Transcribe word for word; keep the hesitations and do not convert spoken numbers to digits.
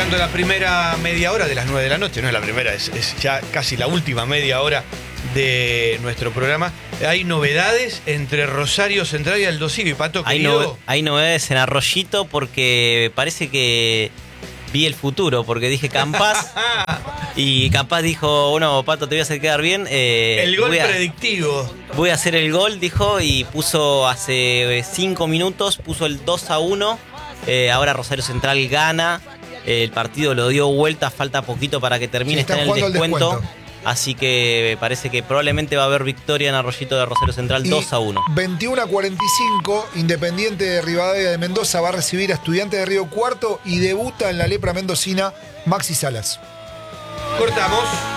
arrancando la primera media hora de las nueve de la noche, no es la primera, es, es ya casi la última media hora de nuestro programa. Hay novedades entre Rosario Central y Aldo Civi, Pato, hay, querido. no, hay novedades en Arroyito porque parece que vi el futuro, porque dije Campas y Campas dijo, bueno, Pato, te voy a hacer quedar bien. Eh, el gol voy a, predictivo. Voy a hacer el gol, dijo, y puso hace cinco minutos, puso el dos a uno. Eh, ahora Rosario Central gana. El partido lo dio vuelta, falta poquito para que termine, Sí, está en el descuento, el descuento. Así que parece que probablemente va a haber victoria en Arroyito de Rosario Central, Y dos a uno. veintiuno a cuarenta y cinco, Independiente de Rivadavia de Mendoza va a recibir a Estudiantes de Río Cuarto y debuta en la lepra mendocina Maxi Salas. Cortamos.